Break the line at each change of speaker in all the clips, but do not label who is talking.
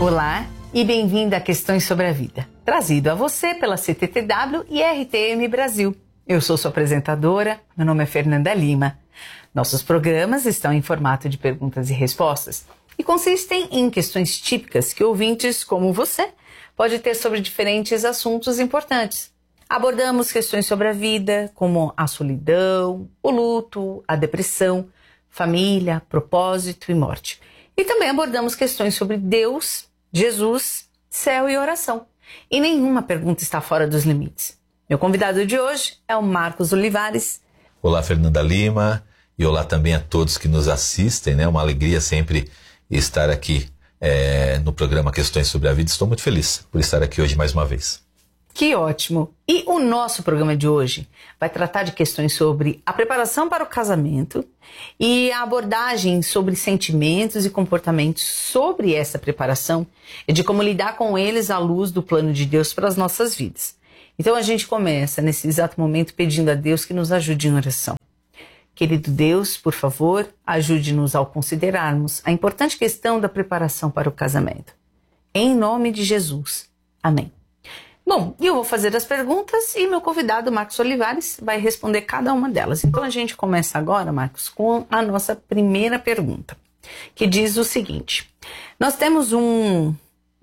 Olá e bem-vindo a Questões sobre a Vida, trazido a você pela CTTW e RTM Brasil. Eu sou sua apresentadora, meu nome é Fernanda Lima. Nossos programas estão em formato de perguntas e respostas e consistem em questões típicas que ouvintes como você pode ter sobre diferentes assuntos importantes. Abordamos questões sobre a vida, como a solidão, o luto, a depressão, família, propósito e morte. E também abordamos questões sobre Deus, Jesus, céu e oração. E nenhuma pergunta está fora dos limites. Meu convidado de hoje é o Marcos Olivares.
Olá, Fernanda Lima, e olá também a todos que nos assistem, né? Uma alegria sempre estar aqui no programa Questões sobre a Vida. Estou muito feliz por estar aqui hoje mais uma vez.
Que ótimo! E o nosso programa de hoje vai tratar de questões sobre a preparação para o casamento e a abordagem sobre sentimentos e comportamentos sobre essa preparação e de como lidar com eles à luz do plano de Deus para as nossas vidas. Então a gente começa nesse exato momento pedindo a Deus que nos ajude em oração. Querido Deus, por favor, ajude-nos ao considerarmos a importante questão da preparação para o casamento. Em nome de Jesus. Amém. Bom, eu vou fazer as perguntas e meu convidado, Marcos Olivares, vai responder cada uma delas. Então a gente começa agora, Marcos, com a nossa primeira pergunta, que diz o seguinte. Nós temos um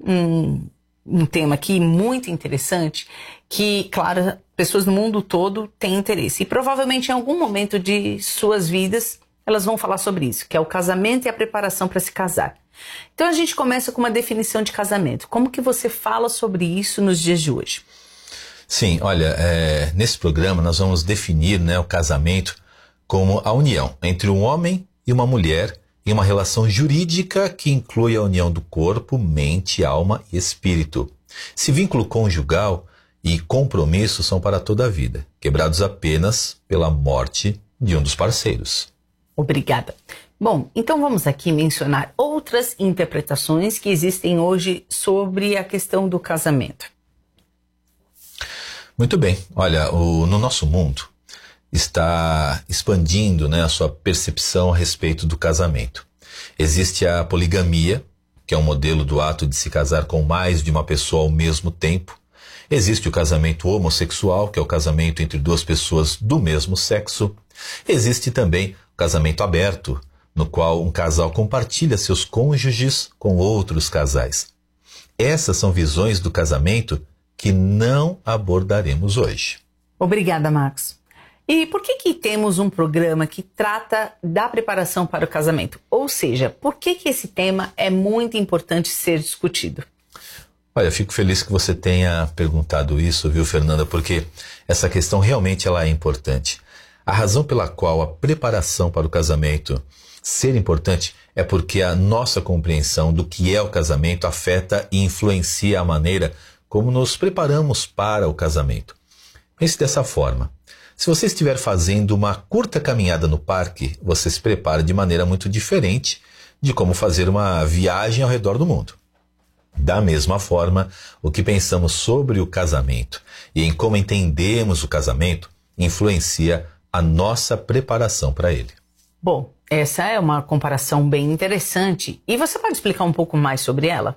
tema aqui muito interessante que, claro, pessoas no mundo todo têm interesse. E provavelmente em algum momento de suas vidas elas vão falar sobre isso, que é o casamento e a preparação para se casar. Então a gente começa com uma definição de casamento. Como que você fala sobre isso nos dias de hoje?
Sim, olha, nesse programa nós vamos definir, o casamento como a união entre um homem e uma mulher em uma relação jurídica que inclui a união do corpo, mente, alma e espírito. Esse vínculo conjugal e compromisso são para toda a vida, quebrados apenas pela morte de um dos parceiros.
Obrigada. Bom, então vamos aqui mencionar outras interpretações que existem hoje sobre a questão do casamento.
Muito bem. Olha, no nosso mundo está expandindo, a sua percepção a respeito do casamento. Existe a poligamia, que é um modelo do ato de se casar com mais de uma pessoa ao mesmo tempo. Existe o casamento homossexual, que é o casamento entre duas pessoas do mesmo sexo. Existe também o casamento aberto, no qual um casal compartilha seus cônjuges com outros casais. Essas são visões do casamento que não abordaremos hoje.
Obrigada, Marcos. E por que temos um programa que trata da preparação para o casamento? Ou seja, por que esse tema é muito importante ser discutido?
Olha, fico feliz que você tenha perguntado isso, viu, Fernanda? Porque essa questão realmente ela é importante. A razão pela qual a preparação para o casamento ser importante é porque a nossa compreensão do que é o casamento afeta e influencia a maneira como nos preparamos para o casamento. Pense dessa forma. Se você estiver fazendo uma curta caminhada no parque, você se prepara de maneira muito diferente de como fazer uma viagem ao redor do mundo. Da mesma forma, o que pensamos sobre o casamento e em como entendemos o casamento influencia a nossa preparação para ele.
Bom, essa é uma comparação bem interessante. E você pode explicar um pouco mais sobre ela?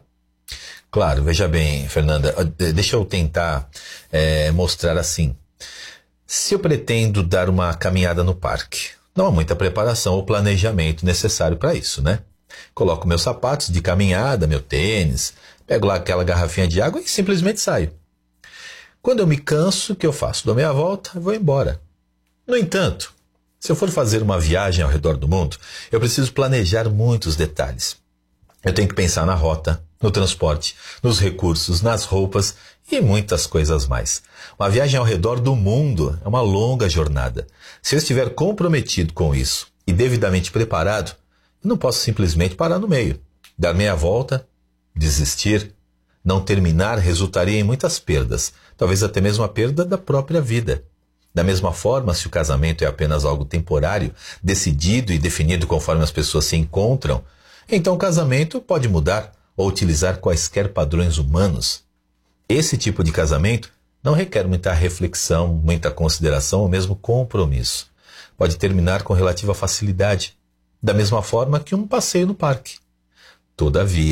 Claro, veja bem, Fernanda, deixa eu tentar mostrar assim. Se eu pretendo dar uma caminhada no parque, não há muita preparação ou planejamento necessário para isso, né? Coloco meus sapatos de caminhada, meu tênis, pego lá aquela garrafinha de água e simplesmente saio. Quando eu me canso, o que eu faço? Dou meia volta e vou embora. No entanto, se eu for fazer uma viagem ao redor do mundo, eu preciso planejar muitos detalhes. Eu tenho que pensar na rota, no transporte, nos recursos, nas roupas e muitas coisas mais. Uma viagem ao redor do mundo é uma longa jornada. Se eu estiver comprometido com isso e devidamente preparado, eu não posso simplesmente parar no meio. Dar meia volta, desistir, não terminar resultaria em muitas perdas, talvez até mesmo a perda da própria vida. Da mesma forma, se o casamento é apenas algo temporário, decidido e definido conforme as pessoas se encontram, então o casamento pode mudar ou utilizar quaisquer padrões humanos. Esse tipo de casamento não requer muita reflexão, muita consideração ou mesmo compromisso. Pode terminar com relativa facilidade, da mesma forma que um passeio no parque. Todavia,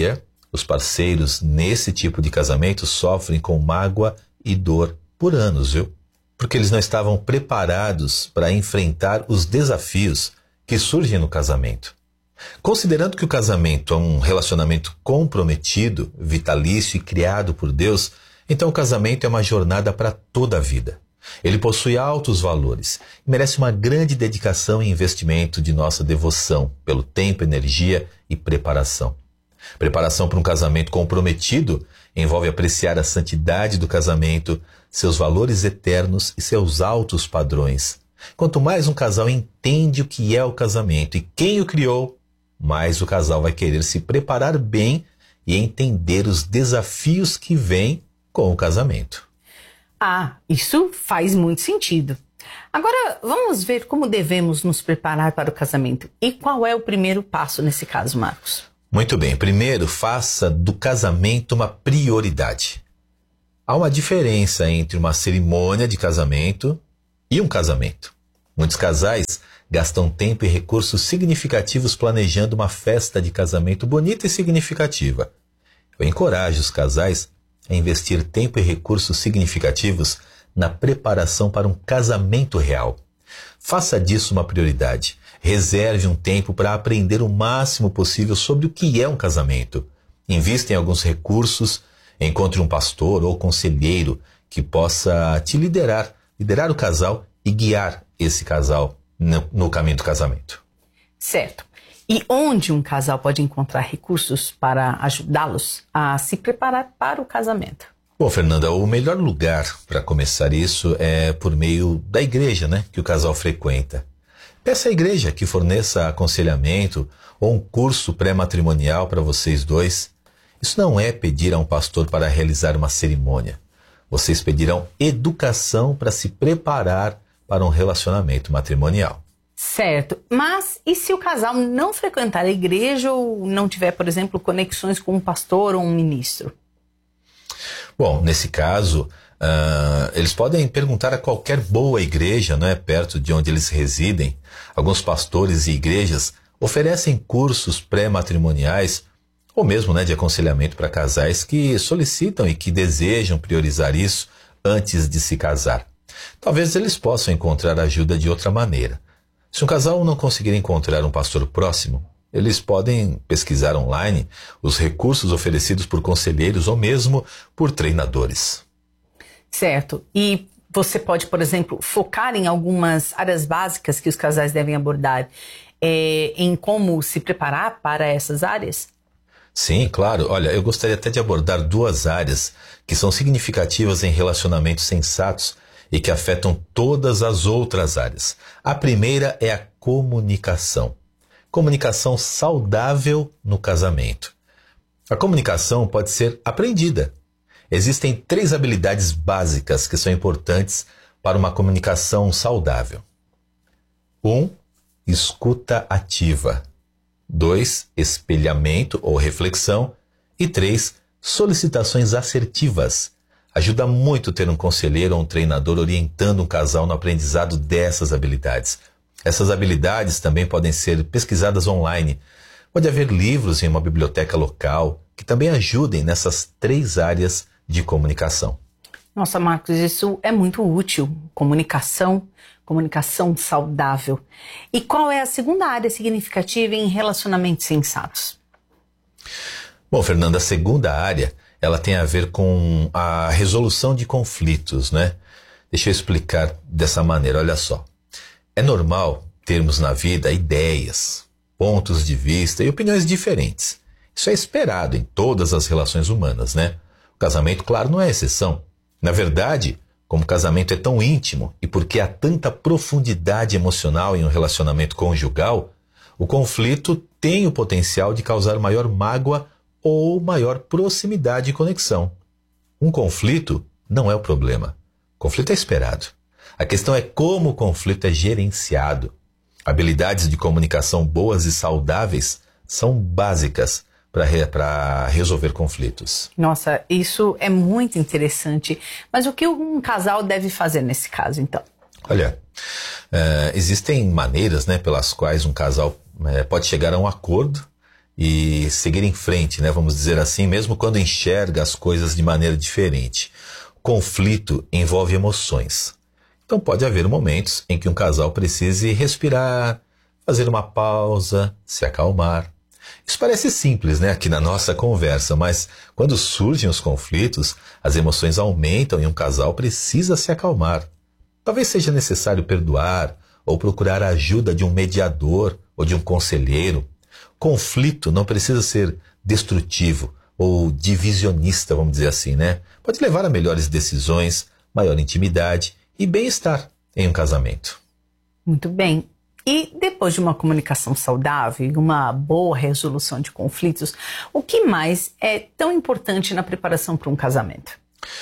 Os parceiros nesse tipo de casamento sofrem com mágoa e dor por anos, viu? Porque eles não estavam preparados para enfrentar os desafios que surgem no casamento. Considerando que o casamento é um relacionamento comprometido, vitalício e criado por Deus, então o casamento é uma jornada para toda a vida. Ele possui altos valores e merece uma grande dedicação e investimento de nossa devoção pelo tempo, energia e preparação. Preparação para um casamento comprometido envolve apreciar a santidade do casamento, seus valores eternos e seus altos padrões. Quanto mais um casal entende o que é o casamento e quem o criou, mais o casal vai querer se preparar bem e entender os desafios que vêm com o casamento.
Ah, isso faz muito sentido. Agora, vamos ver como devemos nos preparar para o casamento. E qual é o primeiro passo nesse caso, Marcos?
Muito bem. Primeiro, faça do casamento uma prioridade. Há uma diferença entre uma cerimônia de casamento e um casamento. Muitos casais gastam tempo e recursos significativos planejando uma festa de casamento bonita e significativa. Eu encorajo os casais a investir tempo e recursos significativos na preparação para um casamento real. Faça disso uma prioridade. Reserve um tempo para aprender o máximo possível sobre o que é um casamento. Invista em alguns recursos, encontre um pastor ou conselheiro que possa te liderar o casal e guiar esse casal no caminho do casamento.
Certo. E onde um casal pode encontrar recursos para ajudá-los a se preparar para o casamento?
Bom, Fernanda, o melhor lugar para começar isso é por meio da igreja, que o casal frequenta. Peça à igreja que forneça aconselhamento ou um curso pré-matrimonial para vocês dois. Isso não é pedir a um pastor para realizar uma cerimônia. Vocês pedirão educação para se preparar para um relacionamento matrimonial.
Certo, mas e se o casal não frequentar a igreja ou não tiver, por exemplo, conexões com um pastor ou um ministro?
Bom, nesse caso, eles podem perguntar a qualquer boa igreja, perto de onde eles residem. Alguns pastores e igrejas oferecem cursos pré-matrimoniais ou mesmo de aconselhamento para casais que solicitam e que desejam priorizar isso antes de se casar. Talvez eles possam encontrar ajuda de outra maneira. Se um casal não conseguir encontrar um pastor próximo, eles podem pesquisar online os recursos oferecidos por conselheiros ou mesmo por treinadores.
Certo. E você pode, por exemplo, focar em algumas áreas básicas que os casais devem abordar, em como se preparar para essas áreas?
Sim, claro. Olha, eu gostaria até de abordar 2 áreas que são significativas em relacionamentos sensatos e que afetam todas as outras áreas. A primeira é a comunicação. Comunicação saudável no casamento. A comunicação pode ser aprendida. Existem 3 habilidades básicas que são importantes para uma comunicação saudável. 1. Escuta ativa. 2. Espelhamento ou reflexão. E 3. Solicitações assertivas. Ajuda muito ter um conselheiro ou um treinador orientando um casal no aprendizado dessas habilidades. Essas habilidades também podem ser pesquisadas online. Pode haver livros em uma biblioteca local que também ajudem nessas 3 áreas de comunicação.
Nossa, Marcos, isso é muito útil. Comunicação saudável. E qual é a segunda área significativa em relacionamentos sensatos?
Bom, Fernanda, a segunda área, ela tem a ver com a resolução de conflitos, Deixa eu explicar dessa maneira, olha só. É normal termos na vida ideias, pontos de vista e opiniões diferentes. Isso é esperado em todas as relações humanas, O casamento, claro, não é exceção. Na verdade, como o casamento é tão íntimo e porque há tanta profundidade emocional em um relacionamento conjugal, o conflito tem o potencial de causar maior mágoa ou maior proximidade e conexão. Um conflito não é o problema. O conflito é esperado. A questão é como o conflito é gerenciado. Habilidades de comunicação boas e saudáveis são básicas para resolver conflitos.
Nossa, isso é muito interessante. Mas o que um casal deve fazer nesse caso, então?
Olha, existem maneiras pelas quais um casal pode chegar a um acordo e seguir em frente, né? Vamos dizer assim, mesmo quando enxerga as coisas de maneira diferente. Conflito envolve emoções. Então pode haver momentos em que um casal precise respirar, fazer uma pausa, se acalmar. Isso parece simples, né, aqui na nossa conversa, mas quando surgem os conflitos, as emoções aumentam e um casal precisa se acalmar. Talvez seja necessário perdoar ou procurar a ajuda de um mediador ou de um conselheiro. Conflito não precisa ser destrutivo ou divisionista, vamos dizer assim, né? Pode levar a melhores decisões, maior intimidade e bem-estar em um casamento.
Muito bem. E depois de uma comunicação saudável e uma boa resolução de conflitos, o que mais é tão importante na preparação para um casamento?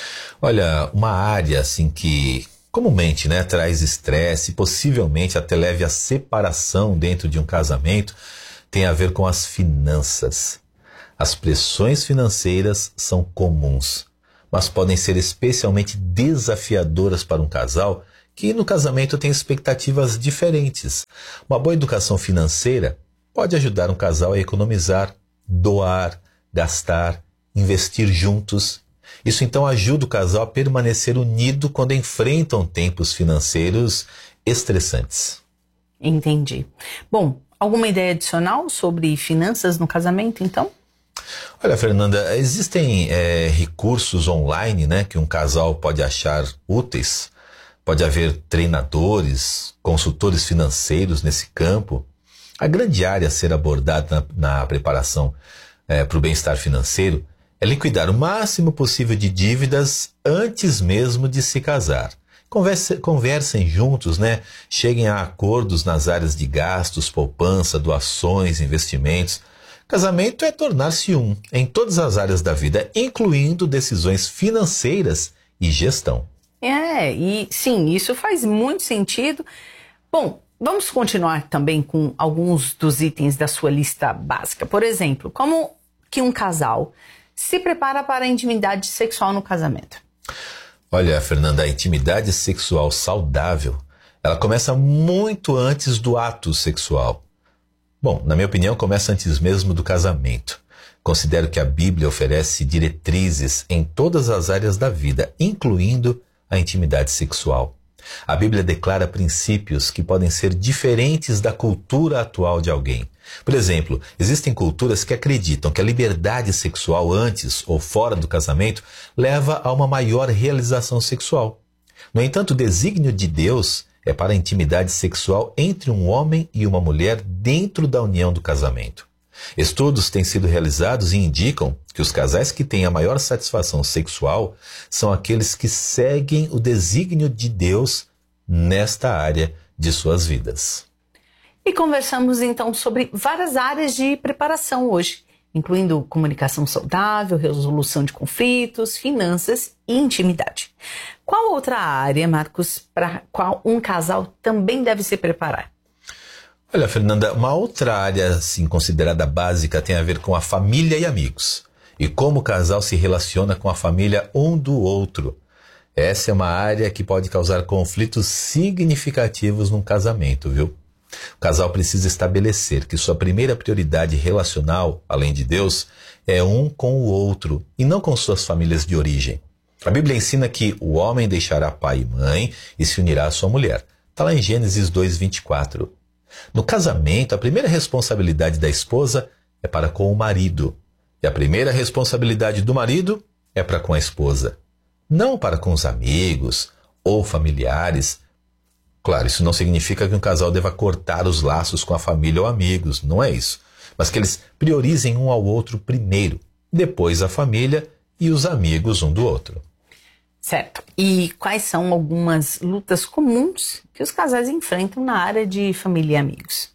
Olha, uma área assim que comumente, né, traz estresse e possivelmente até leve à separação dentro de um casamento tem a ver com as finanças. As pressões financeiras são comuns, mas podem ser especialmente desafiadoras para um casal que no casamento tem expectativas diferentes. Uma boa educação financeira pode ajudar um casal a economizar, doar, gastar, investir juntos. Isso então ajuda o casal a permanecer unido quando enfrentam tempos financeiros estressantes.
Entendi. Bom, alguma ideia adicional sobre finanças no casamento, então?
Olha, Fernanda, existem recursos online, né, que um casal pode achar úteis. Pode haver treinadores, consultores financeiros nesse campo. A grande área a ser abordada na preparação para o bem-estar financeiro é liquidar o máximo possível de dívidas antes mesmo de se casar. Conversem juntos, né? Cheguem a acordos nas áreas de gastos, poupança, doações, investimentos. Casamento é tornar-se um em todas as áreas da vida, incluindo decisões financeiras e gestão.
E sim, isso faz muito sentido. Bom, vamos continuar também com alguns dos itens da sua lista básica. Por exemplo, como que um casal se prepara para a intimidade sexual no casamento?
Olha, Fernanda, a intimidade sexual saudável, ela começa muito antes do ato sexual. Bom, na minha opinião, começa antes mesmo do casamento. Considero que a Bíblia oferece diretrizes em todas as áreas da vida, incluindo a intimidade sexual. A Bíblia declara princípios que podem ser diferentes da cultura atual de alguém. Por exemplo, existem culturas que acreditam que a liberdade sexual antes ou fora do casamento leva a uma maior realização sexual. No entanto, o desígnio de Deus é para a intimidade sexual entre um homem e uma mulher dentro da união do casamento. Estudos têm sido realizados e indicam que os casais que têm a maior satisfação sexual são aqueles que seguem o desígnio de Deus nesta área de suas vidas.
E conversamos então sobre várias áreas de preparação hoje, incluindo comunicação saudável, resolução de conflitos, finanças e intimidade. Qual outra área, Marcos, para qual um casal também deve se preparar?
Olha, Fernanda, uma outra área assim, considerada básica tem a ver com a família e amigos. E como o casal se relaciona com a família um do outro. Essa é uma área que pode causar conflitos significativos num casamento, viu? O casal precisa estabelecer que sua primeira prioridade relacional, além de Deus, é um com o outro e não com suas famílias de origem. A Bíblia ensina que o homem deixará pai e mãe e se unirá à sua mulher. Está lá em Gênesis 2:24. No casamento, a primeira responsabilidade da esposa é para com o marido. E a primeira responsabilidade do marido é para com a esposa. Não para com os amigos ou familiares. Claro, isso não significa que um casal deva cortar os laços com a família ou amigos, não é isso. Mas que eles priorizem um ao outro primeiro, depois a família e os amigos um do outro.
Certo. E quais são algumas lutas comuns que os casais enfrentam na área de família e amigos?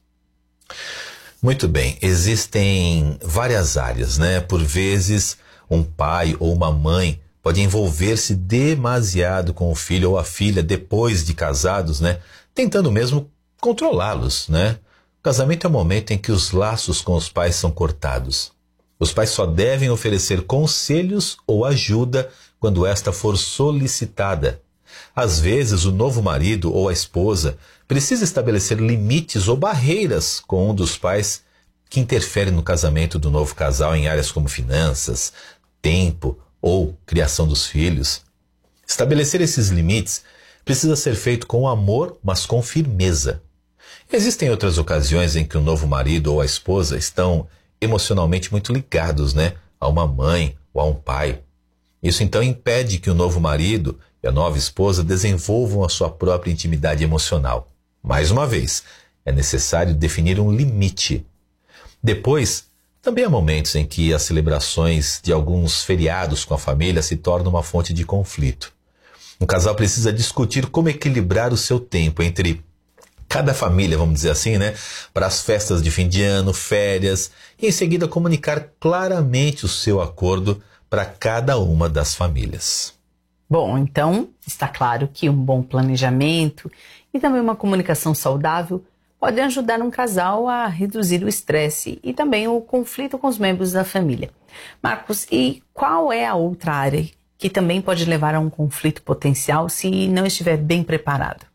Muito bem, existem várias áreas, né? Por vezes, um pai ou uma mãe pode envolver-se demasiado com o filho ou a filha depois de casados, né? Tentando mesmo controlá-los, né? O casamento é o momento em que os laços com os pais são cortados. Os pais só devem oferecer conselhos ou ajuda quando esta for solicitada. Às vezes, o novo marido ou a esposa precisa estabelecer limites ou barreiras com um dos pais que interferem no casamento do novo casal em áreas como finanças, tempo ou criação dos filhos. Estabelecer esses limites precisa ser feito com amor, mas com firmeza. Existem outras ocasiões em que o novo marido ou a esposa estão emocionalmente muito ligados, a uma mãe ou a um pai. Isso então impede que o novo marido e a nova esposa desenvolvam a sua própria intimidade emocional. Mais uma vez, é necessário definir um limite. Depois, também há momentos em que as celebrações de alguns feriados com a família se tornam uma fonte de conflito. Um casal precisa discutir como equilibrar o seu tempo entre cada família, vamos dizer assim, para as festas de fim de ano, férias, e em seguida comunicar claramente o seu acordo para cada uma das famílias.
Bom, então está claro que um bom planejamento e também uma comunicação saudável podem ajudar um casal a reduzir o estresse e também o conflito com os membros da família. Marcos, e qual é a outra área que também pode levar a um conflito potencial se não estiver bem preparado?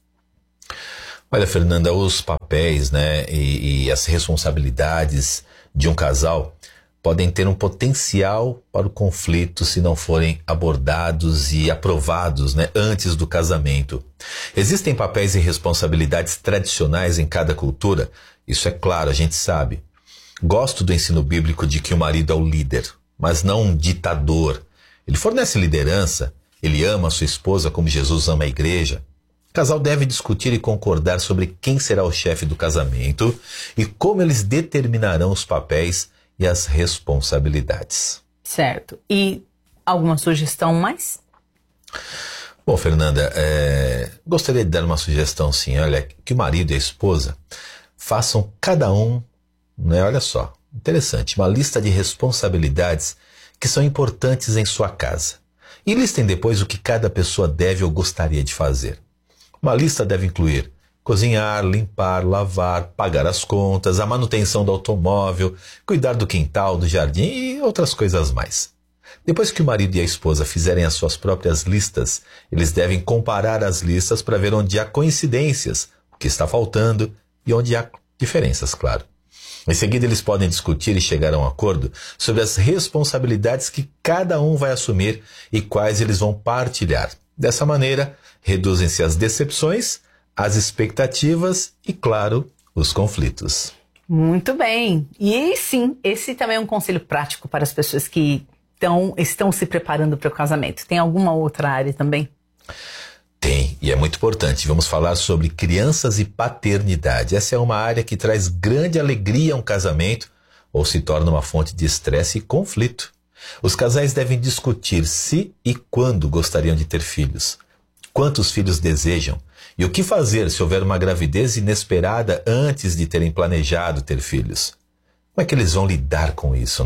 Olha, Fernanda, os papéis, e as responsabilidades de um casal podem ter um potencial para o conflito se não forem abordados e aprovados, antes do casamento. Existem papéis e responsabilidades tradicionais em cada cultura, isso é claro, a gente sabe. Gosto do ensino bíblico de que o marido é o líder, mas não um ditador. Ele fornece liderança, ele ama a sua esposa como Jesus ama a igreja. O casal deve discutir e concordar sobre quem será o chefe do casamento e como eles determinarão os papéis e as responsabilidades.
Certo. E alguma sugestão mais?
Bom, Fernanda, gostaria de dar uma sugestão sim. Olha, que o marido e a esposa façam cada um, olha só, interessante, uma lista de responsabilidades que são importantes em sua casa. E listem depois o que cada pessoa deve ou gostaria de fazer. Uma lista deve incluir cozinhar, limpar, lavar, pagar as contas, a manutenção do automóvel, cuidar do quintal, do jardim e outras coisas mais. Depois que o marido e a esposa fizerem as suas próprias listas, eles devem comparar as listas para ver onde há coincidências, o que está faltando e onde há diferenças, claro. Em seguida, eles podem discutir e chegar a um acordo sobre as responsabilidades que cada um vai assumir e quais eles vão partilhar. Dessa maneira, reduzem-se as decepções, as expectativas e, claro, os conflitos.
Muito bem. E sim, esse também é um conselho prático para as pessoas que estão se preparando para o casamento. Tem alguma outra área também?
Tem, e é muito importante. Vamos falar sobre crianças e paternidade. Essa é uma área que traz grande alegria a um casamento ou se torna uma fonte de estresse e conflito. Os casais devem discutir se e quando gostariam de ter filhos, quantos filhos desejam e o que fazer se houver uma gravidez inesperada antes de terem planejado ter filhos. Como é que eles vão lidar com isso,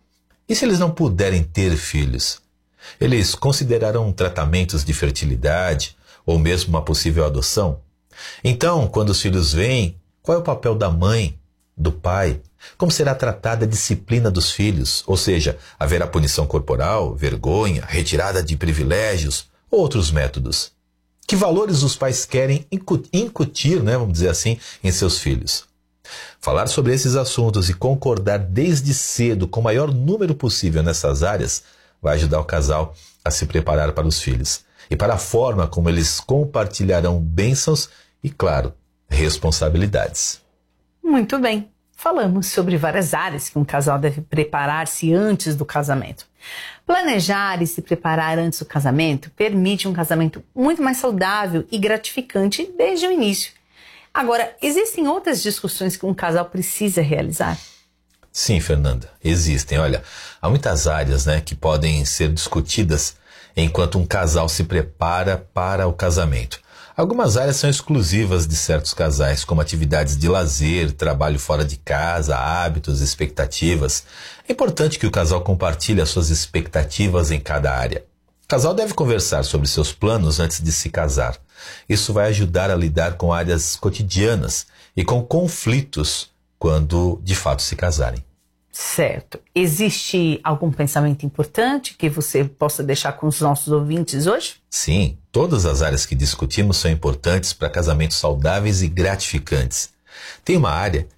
E se eles não puderem ter filhos? Eles considerarão tratamentos de fertilidade ou mesmo uma possível adoção? Então, quando os filhos vêm, qual é o papel da mãe, do pai? Como será tratada a disciplina dos filhos? Ou seja, haverá punição corporal, vergonha, retirada de privilégios ou outros métodos? Que valores os pais querem incutir, vamos dizer assim, em seus filhos? Falar sobre esses assuntos e concordar desde cedo com o maior número possível nessas áreas vai ajudar o casal a se preparar para os filhos e para a forma como eles compartilharão bênçãos e, claro, responsabilidades.
Muito bem. Falamos sobre várias áreas que um casal deve preparar-se antes do casamento. Planejar e se preparar antes do casamento permite um casamento muito mais saudável e gratificante desde o início. Agora, existem outras discussões que um casal precisa realizar?
Sim, Fernanda, existem. Olha, há muitas áreas, que podem ser discutidas enquanto um casal se prepara para o casamento. Algumas áreas são exclusivas de certos casais, como atividades de lazer, trabalho fora de casa, hábitos, expectativas. É importante que o casal compartilhe as suas expectativas em cada área. O casal deve conversar sobre seus planos antes de se casar. Isso vai ajudar a lidar com áreas cotidianas e com conflitos quando de fato se casarem.
Certo. Existe algum pensamento importante que você possa deixar com os nossos ouvintes hoje?
Sim, todas as áreas que discutimos são importantes para casamentos saudáveis e gratificantes. Tem uma área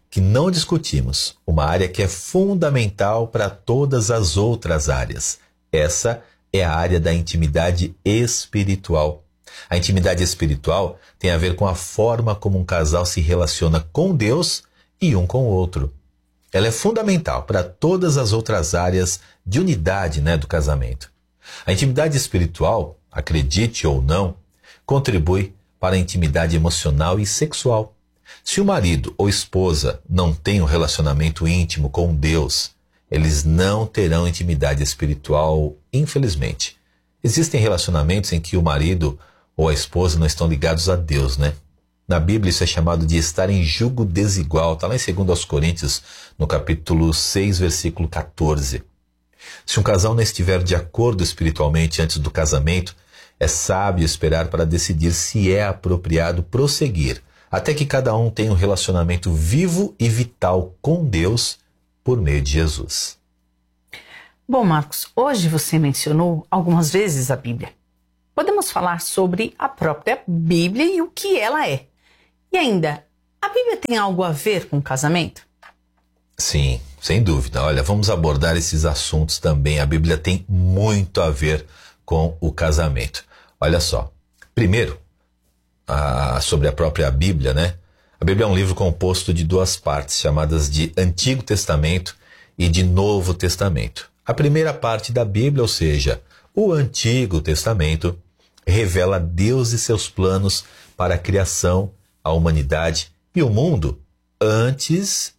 que não discutimos, uma área que é fundamental para todas as outras áreas. Essa é a área da intimidade espiritual. A intimidade espiritual tem a ver com a forma como um casal se relaciona com Deus e um com o outro. Ela é fundamental para todas as outras áreas de unidade, do casamento. A intimidade espiritual, acredite ou não, contribui para a intimidade emocional e sexual. Se o marido ou esposa não tem um relacionamento íntimo com Deus, eles não terão intimidade espiritual, infelizmente. Existem relacionamentos em que o marido ou a esposa não estão ligados a Deus, Na Bíblia isso é chamado de estar em jugo desigual. Está lá em 2 Coríntios, no capítulo 6, versículo 14. Se um casal não estiver de acordo espiritualmente antes do casamento, é sábio esperar para decidir se é apropriado prosseguir, até que cada um tenha um relacionamento vivo e vital com Deus por meio de Jesus.
Bom, Marcos, hoje você mencionou algumas vezes a Bíblia. Podemos falar sobre a própria Bíblia e o que ela é. E ainda, a Bíblia tem algo a ver com o casamento?
Sim, sem dúvida. Olha, vamos abordar esses assuntos também. A Bíblia tem muito a ver com o casamento. Olha só. Primeiro, sobre a própria Bíblia, A Bíblia é um livro composto de 2 partes, chamadas de Antigo Testamento e de Novo Testamento. A primeira parte da Bíblia, ou seja, o Antigo Testamento, revela Deus e seus planos para a criação, a humanidade e o mundo antes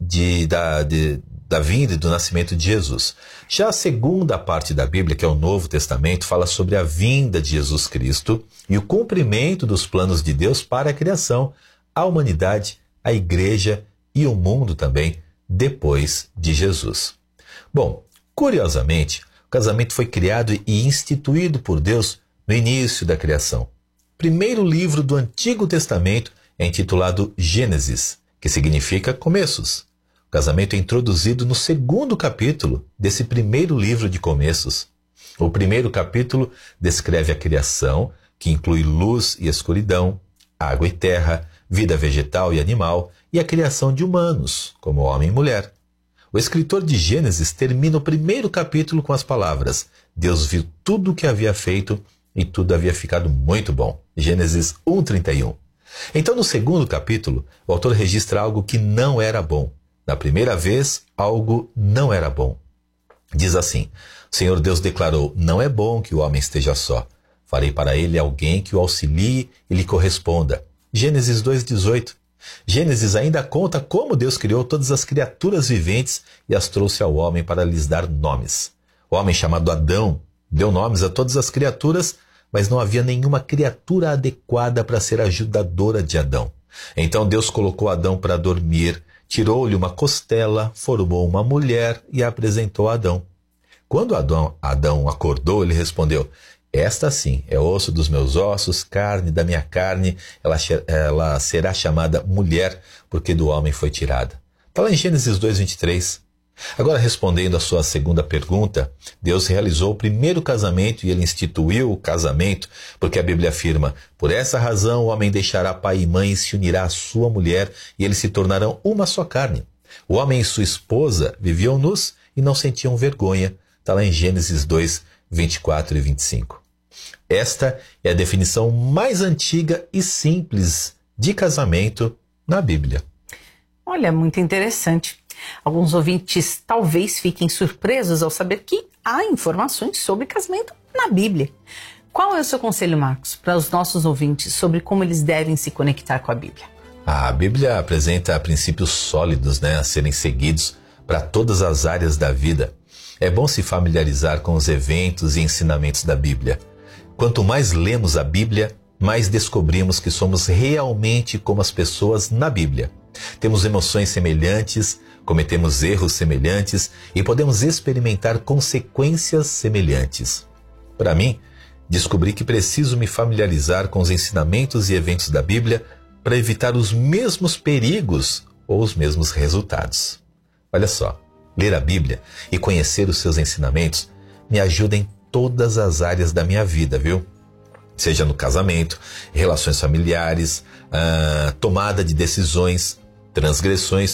da vinda e do nascimento de Jesus. Já a segunda parte da Bíblia, que é o Novo Testamento, fala sobre a vinda de Jesus Cristo e o cumprimento dos planos de Deus para a criação, a humanidade, a igreja e o mundo também, depois de Jesus. Bom, curiosamente, o casamento foi criado e instituído por Deus no início da criação. O primeiro livro do Antigo Testamento é intitulado Gênesis, que significa começos. O casamento é introduzido no 2º capítulo desse primeiro livro de começos. O primeiro capítulo descreve a criação, que inclui luz e escuridão, água e terra, vida vegetal e animal, e a criação de humanos, como homem e mulher. O escritor de Gênesis termina o primeiro capítulo com as palavras: Deus viu tudo o que havia feito e tudo havia ficado muito bom. Gênesis 1:31. Então, no 2º capítulo, o autor registra algo que não era bom. Na primeira vez, algo não era bom. Diz assim: o Senhor Deus declarou: não é bom que o homem esteja só. Farei para ele alguém que o auxilie e lhe corresponda. Gênesis 2:18. Gênesis ainda conta como Deus criou todas as criaturas viventes e as trouxe ao homem para lhes dar nomes. O homem chamado Adão deu nomes a todas as criaturas, mas não havia nenhuma criatura adequada para ser ajudadora de Adão. Então Deus colocou Adão para dormir, tirou-lhe uma costela, formou uma mulher e a apresentou a Adão. Quando Adão acordou, ele respondeu: esta sim é osso dos meus ossos, carne da minha carne, ela será chamada mulher, porque do homem foi tirada. Está lá em Gênesis 2:23. Agora, respondendo à sua segunda pergunta, Deus realizou o primeiro casamento e ele instituiu o casamento, porque a Bíblia afirma: por essa razão o homem deixará pai e mãe e se unirá à sua mulher, e eles se tornarão uma só carne. O homem e sua esposa viviam nus e não sentiam vergonha. Está lá em Gênesis 2:24 e 25. Esta é a definição mais antiga e simples de casamento na Bíblia.
Olha, muito interessante. Alguns ouvintes talvez fiquem surpresos ao saber que há informações sobre casamento na Bíblia. Qual é o seu conselho, Marcos, para os nossos ouvintes sobre como eles devem se conectar com a Bíblia?
A Bíblia apresenta princípios sólidos, a serem seguidos para todas as áreas da vida. É bom se familiarizar com os eventos e ensinamentos da Bíblia. Quanto mais lemos a Bíblia, mais descobrimos que somos realmente como as pessoas na Bíblia. Temos emoções semelhantes, cometemos erros semelhantes e podemos experimentar consequências semelhantes. Para mim, descobri que preciso me familiarizar com os ensinamentos e eventos da Bíblia para evitar os mesmos perigos ou os mesmos resultados. Olha só, ler a Bíblia e conhecer os seus ensinamentos me ajuda em todas as áreas da minha vida, viu? Seja no casamento, relações familiares, tomada de decisões, transgressões,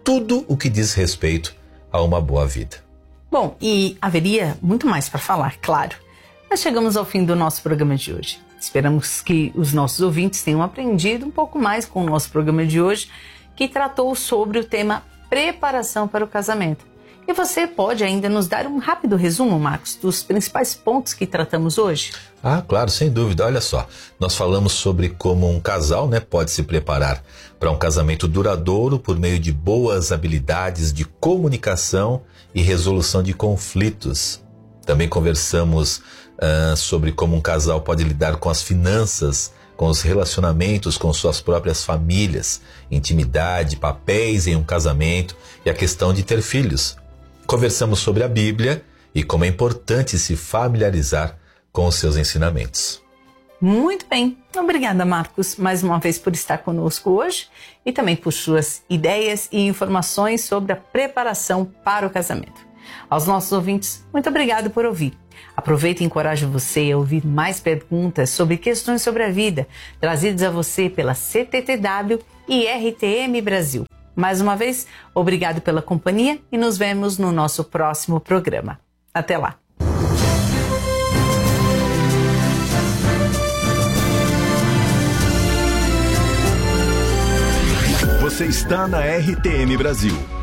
tudo o que diz respeito a uma boa vida.
Bom, e haveria muito mais para falar, claro. Mas chegamos ao fim do nosso programa de hoje. Esperamos que os nossos ouvintes tenham aprendido um pouco mais com o nosso programa de hoje, que tratou sobre o tema preparação para o casamento. E você pode ainda nos dar um rápido resumo, Marcos, dos principais pontos que tratamos hoje?
Claro, sem dúvida. Olha só, nós falamos sobre como um casal, pode se preparar para um casamento duradouro por meio de boas habilidades de comunicação e resolução de conflitos. Também conversamos sobre como um casal pode lidar com as finanças, com os relacionamentos com suas próprias famílias, intimidade, papéis em um casamento e a questão de ter filhos. Conversamos sobre a Bíblia e como é importante se familiarizar com os seus ensinamentos.
Muito bem. Obrigada, Marcos, mais uma vez por estar conosco hoje e também por suas ideias e informações sobre a preparação para o casamento. Aos nossos ouvintes, muito obrigado por ouvir. Aproveito e encorajo você a ouvir mais perguntas sobre questões sobre a vida, trazidas a você pela CTTW e RTM Brasil. Mais uma vez, obrigado pela companhia e nos vemos no nosso próximo programa. Até lá!
Você está na RTM Brasil.